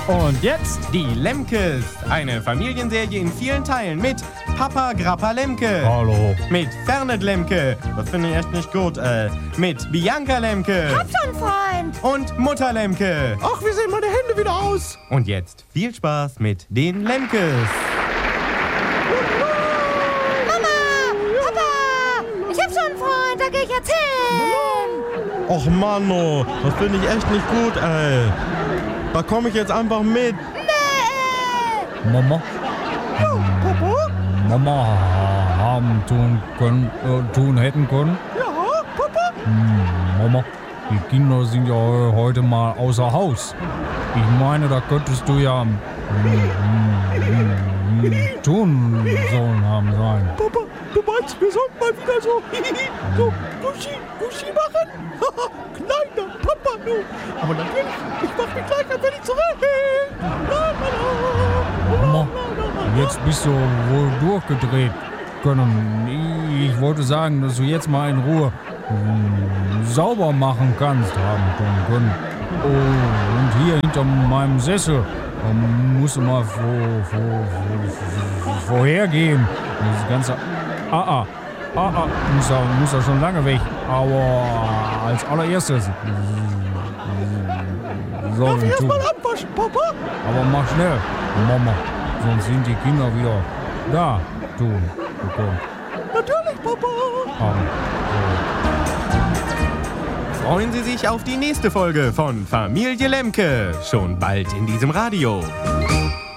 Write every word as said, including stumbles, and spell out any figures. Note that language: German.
Und jetzt die Lemkes. Eine Familienserie in vielen Teilen mit Papa Grappa Lemke. Hallo. Mit Fernet Lemke. Das finde ich echt nicht gut. Äh, mit Bianca Lemke. Hab schon Freund. Und Mutter Lemke. Ach, wie sehen meine Hände wieder aus? Und jetzt viel Spaß mit den Lemkes. Mama, Papa, ich hab schon Freund, da geh ich jetzt hin. Och Mann, oh, das finde ich echt nicht gut, ey. Da komme ich jetzt einfach mit. Nee. Mama? Ja, Papa? Mama haben tun können, äh, tun hätten können. Ja, Papa? Hm, Mama, die Kinder sind ja heute mal außer Haus. Ich meine, da könntest du ja hm, hm, hm, hm, tun sollen haben sein. Papa, du meinst, wir sollten mal wieder so, so Guschi, Guschi machen? Kleiner Papa, du. Aber natürlich, ich mach mich gleich ein wenig zurück. La, la, la. Mama, jetzt bist du wohl durchgedreht können. Ich wollte sagen, dass du jetzt mal in Ruhe hm, sauber machen kannst, haben können. können. Oh, und hier hinter meinem Sessel ähm, musst du mal vor, vor, vor, vor, vorhergehen. Das ganze Ah, ah, ah, ah, muss er, muss er schon lange weg. Aber als allererstes sollen Darf ich tun. erstmal abwaschen, Papa? Aber mach schnell, Mama, sonst sind die Kinder wieder da tun bekommen. Natürlich, Papa. Haben. Freuen Sie sich auf die nächste Folge von Familie Lemke. Schon bald in diesem Radio.